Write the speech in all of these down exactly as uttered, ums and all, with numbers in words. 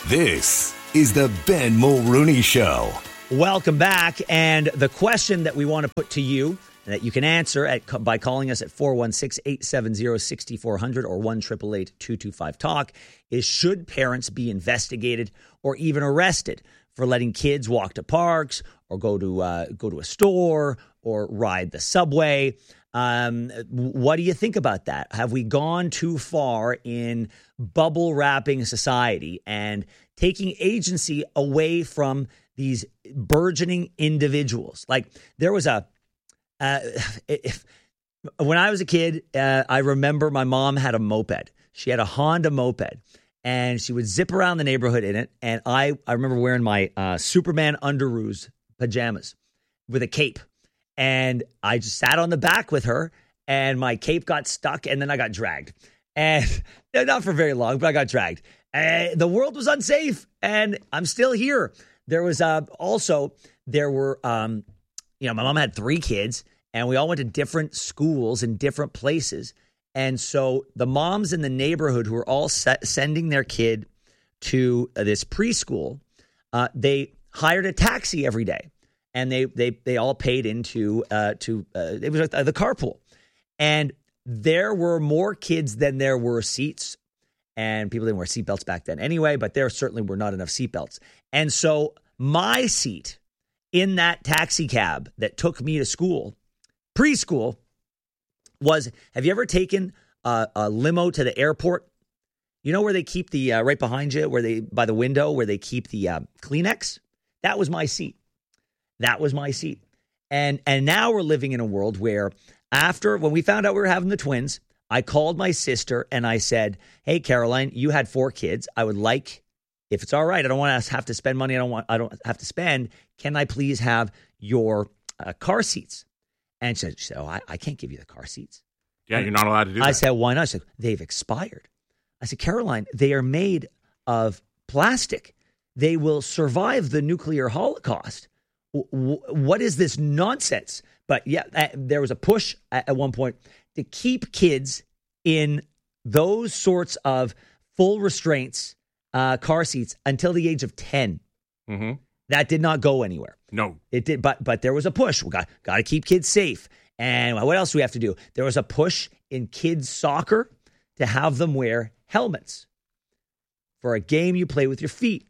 This is the Ben Mulrooney Show. Welcome back. And the question that we want to put to you that you can answer at by calling us at four one six, eight seven zero, six four zero zero or one eight eight eight, two two five, talk is, should parents be investigated or even arrested for letting kids walk to parks or go to uh, go to a store or ride the subway? Um, what do you think about that? Have we gone too far in bubble wrapping society and taking agency away from these burgeoning individuals? Like there was a, uh, if, when I was a kid, uh, I remember my mom had a moped. She had a Honda moped and she would zip around the neighborhood in it. And I, I remember wearing my uh, Superman underoos pajamas with a cape. And I just sat on the back with her and my cape got stuck and then I got dragged. And not for very long, but I got dragged. And the world was unsafe and I'm still here. There was uh, also, there were, um, you know, my mom had three kids and we all went to different schools in different places. And so the moms in the neighborhood who were all set, sending their kid to uh, this preschool, uh, they hired a taxi every day. And they they they all paid into uh, to uh, it was uh, the carpool, and there were more kids than there were seats, and people didn't wear seatbelts back then anyway. But there certainly were not enough seatbelts, and so my seat in that taxi cab that took me to school, preschool, was. Have you ever taken a, a limo to the airport? You know where they keep the uh, right behind you, where they by the window where they keep the uh, Kleenex? That was my seat. That was my seat. And and now we're living in a world where after, when we found out we were having the twins, I called my sister and I said, hey, Caroline, you had four kids. I would like, if it's all right, I don't want to have to spend money. I don't want, I don't have to spend. Can I please have your uh, car seats? And she said, she said oh, I, I can't give you the car seats. Yeah, you're not allowed to do that. I said, why not? She said, they've expired. I said, Caroline, they are made of plastic. They will survive the nuclear holocaust. What is this nonsense? But yeah, there was a push at one point to keep kids in those sorts of full restraints, uh, car seats until the age of ten. Mm-hmm. That did not go anywhere. No, it did. But but there was a push. We got got to keep kids safe. And what else do we have to do? There was a push in kids soccer to have them wear helmets for a game you play with your feet.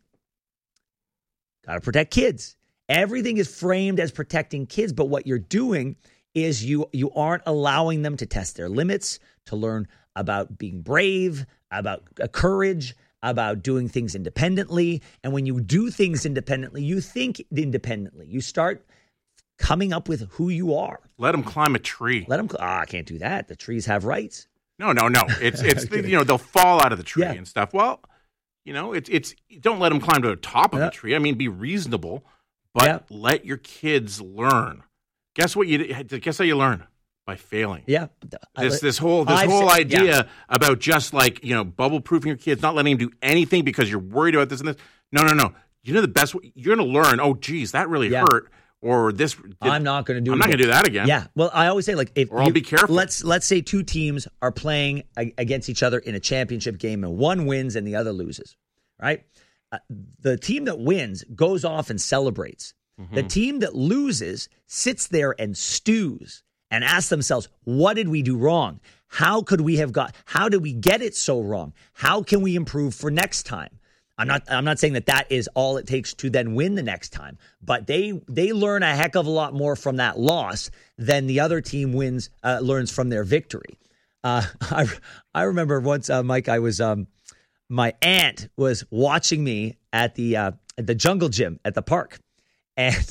Got to protect kids. Everything is framed as protecting kids, but what you're doing is you you aren't allowing them to test their limits, to learn about being brave, about courage, about doing things independently. And when you do things independently, you think independently. You start coming up with who you are. Let them climb a tree. Let them. Oh, I can't do that. The trees have rights. No, no, no. It's it's you know they'll fall out of the tree yeah. and stuff. Well, you know it's it's don't let them climb to the top of yeah. the tree. I mean, be reasonable. But yeah. let your kids learn. Guess what you guess how you learn? By failing. Yeah. This this whole this I've whole said, idea yeah. about just like, you know, bubble proofing your kids, not letting them do anything because you're worried about this and this. No, no, no. You know the best way you're going to learn, oh geez, that really yeah. hurt, or this did, I'm not going to do I'm it not going to do that again. Yeah. Well, I always say like if or I'll you, be careful. Let's let's say two teams are playing against each other in a championship game and one wins and the other loses, right? Uh, the team that wins goes off and celebrates. Mm-hmm. The team that loses sits there and stews and asks themselves, what did we do wrong? How could we have got, how did we get it so wrong? How can we improve for next time? I'm not, I'm not saying that that is all it takes to then win the next time, but they, they learn a heck of a lot more from that loss than the other team wins, uh, learns from their victory. Uh, I, I remember once, uh, Mike, I was, um, my aunt was watching me at the, uh, at the jungle gym at the park. And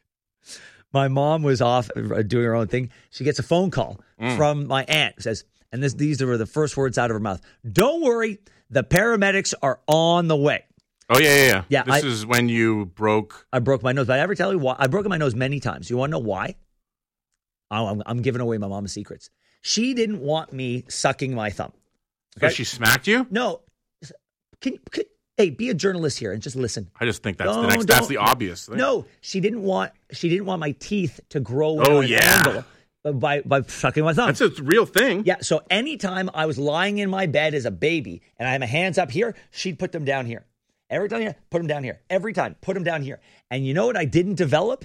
my mom was off doing her own thing. She gets a phone call mm. from my aunt who says, and this, these were the first words out of her mouth, don't worry, the paramedics are on the way. Oh, yeah, yeah, yeah. yeah this I, is when you broke. I broke my nose. But I ever tell you why? I've broken my nose many times. You want to know why? I'm, I'm giving away my mom's secrets. She didn't want me sucking my thumb. Okay? So she smacked you? No. Can, can Hey, be a journalist here and just listen. I just think that's no, the next. That's the obvious thing. No, she didn't want. She didn't want my teeth to grow. Oh on yeah, an angle by by sucking my thumb. That's a real thing. Yeah. So anytime I was lying in my bed as a baby and I had my hands up here, she'd put them down here, Every time, yeah, put them down here. Every time, put them down here. And you know what I didn't develop?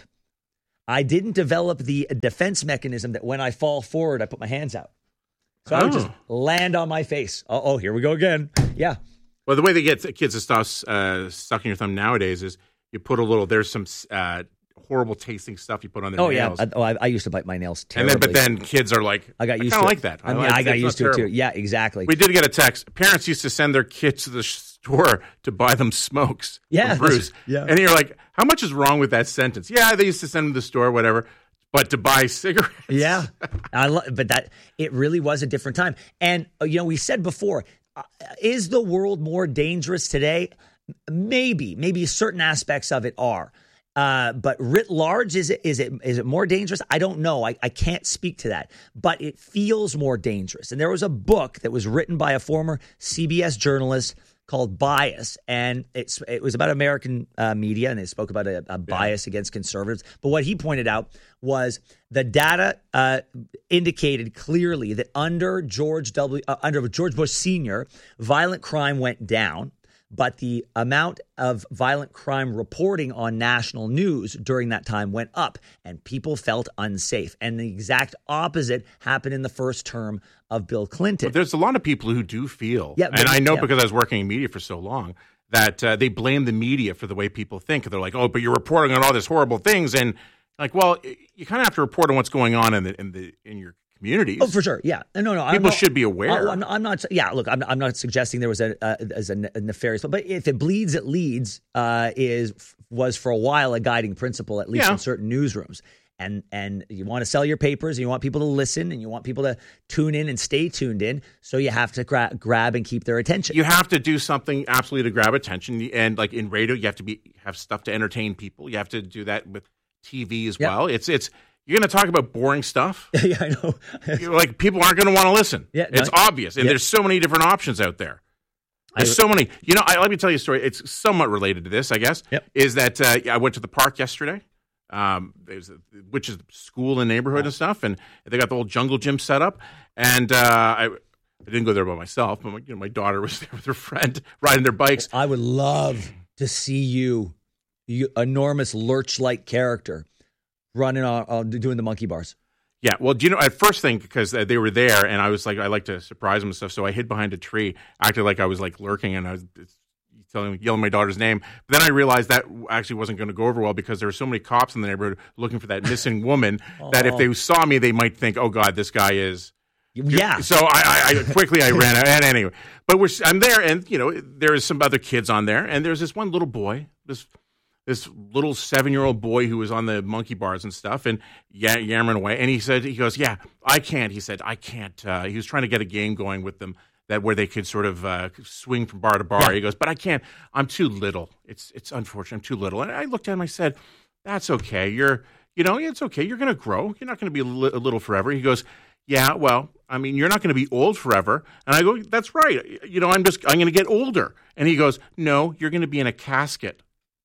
I didn't develop the defense mechanism that when I fall forward, I put my hands out. So oh. I would just land on my face. Oh, here we go again. Yeah. Well, the way they get kids to stop uh, sucking your thumb nowadays is you put a little, there's some uh, horrible tasting stuff you put on their oh, nails. Yeah. I, oh, I, I used to bite my nails terribly. And then, but then kids are like, I got used I to it. like that. I, mean, I, like, I got used to terrible. it too. Yeah, exactly. We did get a text. Parents used to send their kids to the store to buy them smokes. Yeah. Bruce. Yeah. And you're like, how much is wrong with that sentence? Yeah, they used to send them to the store, whatever. But to buy cigarettes. Yeah. I lo- but that, it really was a different time. And, uh, you know, we said before, uh, is the world more dangerous today? Maybe. Maybe certain aspects of it are. Uh, but writ large, is it is it is it more dangerous? I don't know. I, I can't speak to that. But it feels more dangerous. And there was a book that was written by a former C B S journalist called Bias, and it's it was about American uh, media, and it spoke about a, a bias yeah. against conservatives. But what he pointed out was the data uh, indicated clearly that under George W. Uh, under George Bush Senior, violent crime went down. But the amount of violent crime reporting on national news during that time went up, and people felt unsafe. And the exact opposite happened in the first term of Bill Clinton. But there's a lot of people who do feel, yeah, and I know yeah. because I was working in media for so long, that uh, they blame the media for the way people think. They're like, oh, but you're reporting on all these horrible things. And like, well, you kind of have to report on what's going on in the in the in your communities. Oh, for sure. Yeah. No, no. People not, should be aware. Uh, I'm, I'm not. Yeah. Look, I'm, I'm not suggesting there was a, uh, as a nefarious, but if it bleeds, it leads. Uh, is was for a while a guiding principle, at least yeah. in certain newsrooms. And and you want to sell your papers, and you want people to listen, and you want people to tune in and stay tuned in. So you have to gra- grab and keep their attention. You have to do something absolutely to grab attention. And like in radio, you have to be have stuff to entertain people. You have to do that with T V as yeah. well. It's it's. You're going to talk about boring stuff? Yeah, I know. You're like, people aren't going to want to listen. Yeah, it's no, obvious. And yeah. there's so many different options out there. There's I, so many. You know, I, let me tell you a story. It's somewhat related to this, I guess. Yep. Is that uh, I went to the park yesterday, um, there's a, which is school and neighborhood wow. and stuff. And they got the whole jungle gym set up. And uh, I, I didn't go there by myself, but my, you know, my daughter was there with her friend riding their bikes. I would love to see you, you enormous lurch-like character, running on, on doing the monkey bars. Yeah, well, do you know, at first thing, because they were there, and I was like, I like to surprise them and stuff, so I hid behind a tree, acted like I was like lurking, and I was telling, yelling my daughter's name. But then I realized that actually wasn't going to go over well because there were so many cops in the neighborhood looking for that missing woman oh. that if they saw me, they might think, oh God, this guy is. Yeah. So I, I, I quickly I ran out. And anyway, but we're I'm there, and you know, there's some other kids on there, and there's this one little boy, this. This little seven-year-old boy who was on the monkey bars and stuff and y- yammering away. And he said, he goes, yeah, I can't. He said, I can't. Uh, he was trying to get a game going with them that where they could sort of uh, swing from bar to bar. Yeah. He goes, but I can't. I'm too little. It's it's unfortunate. I'm too little. And I looked at him. I said, that's okay. You're, you know, it's okay. You're going to grow. You're not going to be a, li- a little forever. He goes, yeah, well, I mean, you're not going to be old forever. And I go, that's right. You know, I'm just, I'm going to get older. And he goes, no, you're going to be in a casket.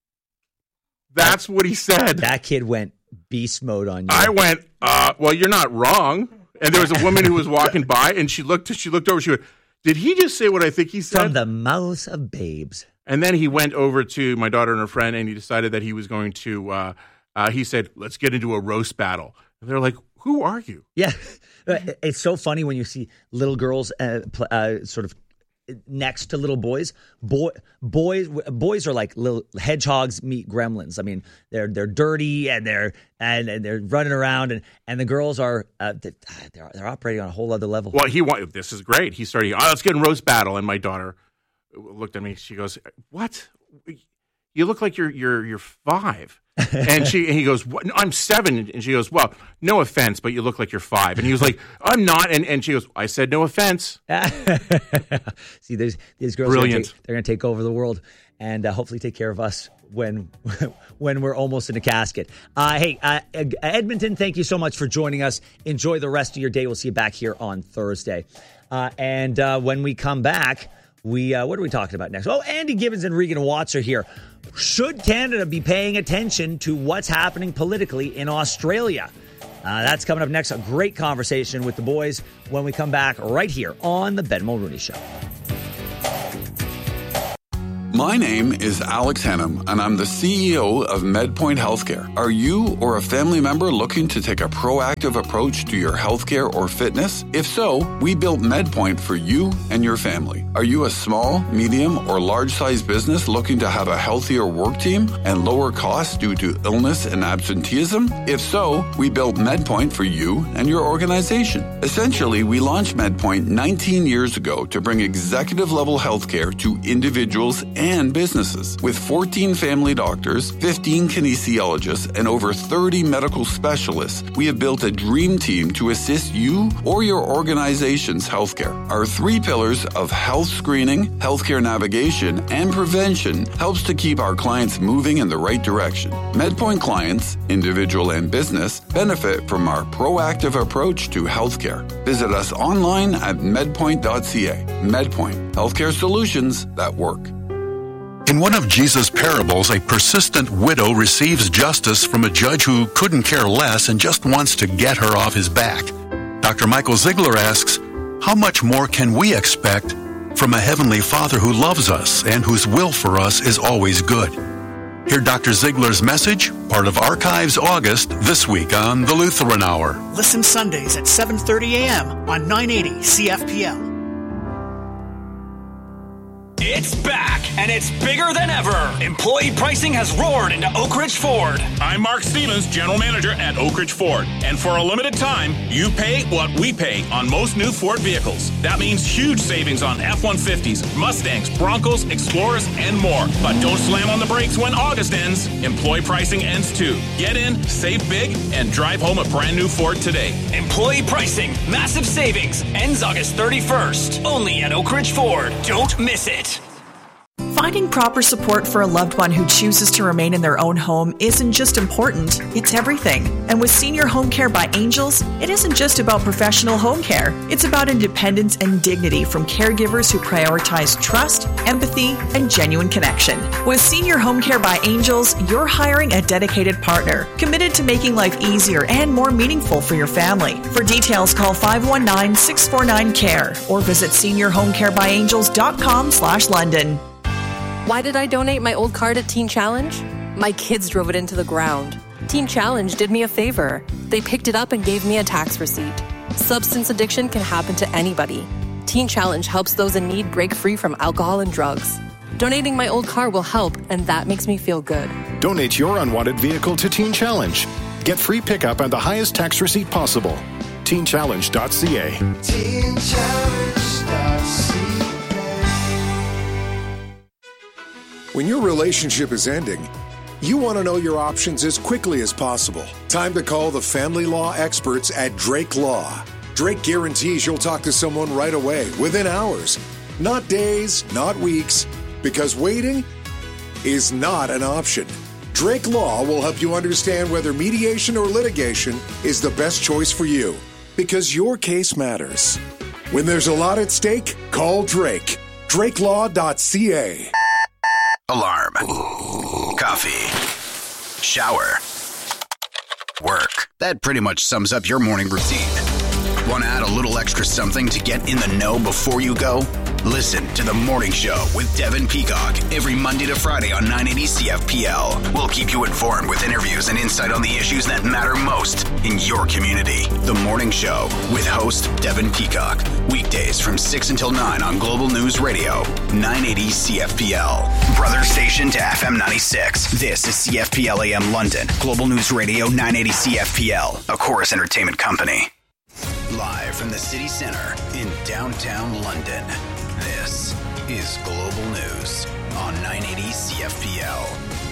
That's what he said. That kid went beast mode on you. I went, uh, well, you're not wrong. And there was a woman who was walking by, and she looked she looked over. She went, did he just say what I think he said? From the mouth of babes. And then he went over to my daughter and her friend, and he decided that he was going to, uh, uh, he said, let's get into a roast battle. And they're like, who are you? Yeah. It's so funny when you see little girls uh, pl- uh, sort of next to little boys. Boy, boys, boys are like little hedgehogs meet gremlins. I mean, they're they're dirty and they're and, and they're running around, and, and the girls are uh, they're they're operating on a whole other level. Well, he wanted this is great. He started, oh, let's get in roast battle, and my daughter looked at me. She goes, "What? You look like you're you're you're five." And she and he goes, what? No, I'm seven. And she goes, well, no offense, but you look like you're five. And he was like, I'm not. And and she goes, I said no offense. See, there's these girls. Brilliant. Are gonna take, they're going to take over the world and uh, hopefully take care of us when when we're almost in a casket. Uh, hey, uh, Edmonton, thank you so much for joining us. Enjoy the rest of your day. We'll see you back here on Thursday. Uh, and uh, when we come back, we uh, what are we talking about next? Oh, Andy Gibbons and Regan Watts are here. Should Canada be paying attention to what's happening politically in Australia? Uh, that's coming up next. A great conversation with the boys when we come back right here on the Ben Mulrooney Show. My name is Alex Hennum, and I'm the C E O of MedPoint Healthcare. Are you or a family member looking to take a proactive approach to your healthcare or fitness? If so, we built MedPoint for you and your family. Are you a small, medium, or large-sized business looking to have a healthier work team and lower costs due to illness and absenteeism? If so, we built MedPoint for you and your organization. Essentially, we launched MedPoint nineteen years ago to bring executive-level healthcare to individuals and businesses. With fourteen family doctors, fifteen kinesiologists, and over thirty medical specialists, we have built a dream team to assist you or your organization's healthcare. Our three pillars of health screening, healthcare navigation, and prevention helps to keep our clients moving in the right direction. MedPoint clients, individual and business, benefit from our proactive approach to healthcare. Visit us online at medpoint dot c a. MedPoint, healthcare solutions that work. In one of Jesus' parables, a persistent widow receives justice from a judge who couldn't care less and just wants to get her off his back. Doctor Michael Ziegler asks, how much more can we expect from a Heavenly Father who loves us and whose will for us is always good? Hear Doctor Ziegler's message, part of Archives August, this week on the Lutheran Hour. Listen Sundays at seven thirty a.m. on nine eighty C F P L. It's back, and it's bigger than ever. Employee pricing has roared into Oak Ridge Ford. I'm Mark Stevens, General Manager at Oak Ridge Ford. And for a limited time, you pay what we pay on most new Ford vehicles. That means huge savings on F one fifties, Mustangs, Broncos, Explorers, and more. But don't slam on the brakes when August ends. Employee pricing ends too. Get in, save big, and drive home a brand new Ford today. Employee pricing, massive savings, ends August thirty-first. Only at Oak Ridge Ford. Don't miss it. Finding proper support for a loved one who chooses to remain in their own home isn't just important, it's everything. And with Senior Home Care by Angels, it isn't just about professional home care. It's about independence and dignity from caregivers who prioritize trust, empathy, and genuine connection. With Senior Home Care by Angels, you're hiring a dedicated partner, committed to making life easier and more meaningful for your family. For details, call five one nine, six four nine, C A R E or visit senior home care by angels dot com slash London. Why did I donate my old car to Teen Challenge? My kids drove it into the ground. Teen Challenge did me a favor. They picked it up and gave me a tax receipt. Substance addiction can happen to anybody. Teen Challenge helps those in need break free from alcohol and drugs. Donating my old car will help, and that makes me feel good. Donate your unwanted vehicle to Teen Challenge. Get free pickup and the highest tax receipt possible. teen challenge dot c a. teen challenge dot c a. When your relationship is ending, you want to know your options as quickly as possible. Time to call the family law experts at Drake Law. Drake guarantees you'll talk to someone right away, within hours. Not days, not weeks, because waiting is not an option. Drake Law will help you understand whether mediation or litigation is the best choice for you, because your case matters. When there's a lot at stake, call Drake. drake law dot c a. Alarm. Coffee. Shower. Work. That pretty much sums up your morning routine. Want to add a little extra something to get in the know before you go? Listen to The Morning Show with Devin Peacock every Monday to Friday on nine eighty C F P L. We'll keep you informed with interviews and insight on the issues that matter most in your community. The Morning Show with host Devin Peacock. Weekdays from six until nine on Global News Radio, nine eighty C F P L. Brother station to F M ninety-six. This is C F P L A M London. Global News Radio, nine eighty C F P L. A Chorus Entertainment Company. Live from the city center in downtown London. This is Global News on nine eighty C F P L.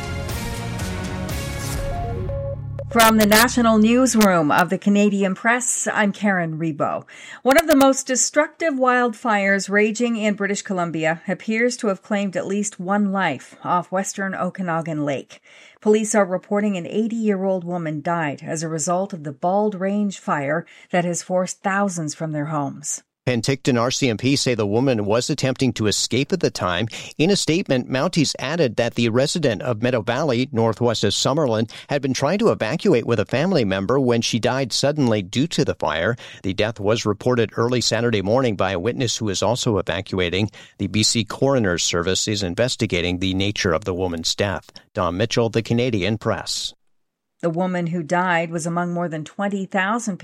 From the National Newsroom of the Canadian Press, I'm Karen Rebo. One of the most destructive wildfires raging in British Columbia appears to have claimed at least one life off western Okanagan Lake. Police are reporting an eighty-year-old woman died as a result of the Bald Range fire that has forced thousands from their homes. Penticton R C M P say the woman was attempting to escape at the time. In a statement, Mounties added that the resident of Meadow Valley, northwest of Summerlin, had been trying to evacuate with a family member when she died suddenly due to the fire. The death was reported early Saturday morning by a witness who is also evacuating. The B C Coroner's Service is investigating the nature of the woman's death. Don Mitchell, The Canadian Press. The woman who died was among more than twenty thousand